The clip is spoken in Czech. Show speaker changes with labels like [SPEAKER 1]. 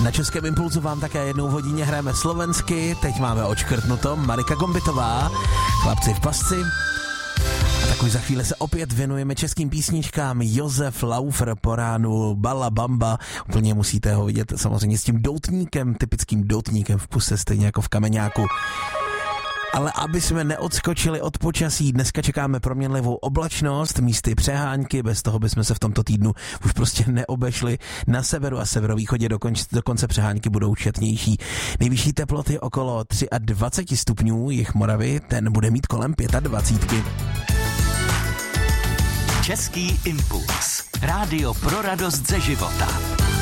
[SPEAKER 1] Na Českém impulzu vám také jednou v hodině hrajeme slovensky, teď máme očkrtnuto Marika Gombitová, Chlapci v pasci. A tak už za chvíli se opět věnujeme českým písničkám. Josef Laufer po ránu, Bala Bamba, úplně musíte ho vidět samozřejmě s tím doutníkem, typickým doutníkem v puse, stejně jako v Kameňáku. Ale aby jsme neodskočili od počasí, dneska čekáme proměnlivou oblačnost, místy přehánky, bez toho bychom se v tomto týdnu už prostě neobešli. Na severu a severovýchodě dokonce přehánky budou četnější. Nejvyšší teploty okolo 23 stupňů, jih Moravy, ten bude mít kolem 25.
[SPEAKER 2] Český impuls. Rádio pro radost ze života.